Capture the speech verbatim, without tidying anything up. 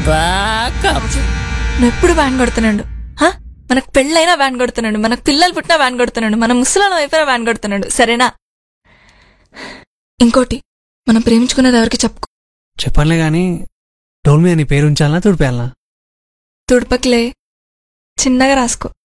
Backup. నువ్వు ఎప్పుడు van కొడుతున్నాడు. హా? మనకు పెళ్ళైనా వ్యాన్ కొడుతున్నాడు, మనకు పిల్లలు పుట్టినా వ్యాన్ కొడుతున్నాడు, మన ముసలాలం అయిపోయినా వ్యాన్ కొడుతున్నాడు. సరేనా? ఇంకోటి, మనం ప్రేమించుకున్నది ఎవరికి చెప్పుకో. చెప్పనులే గాని డోల్ మీద నీ పేరు ఉంచాలనా తుడిపేయాలనా? తుడపకిలే, చిన్నగా రాసుకో.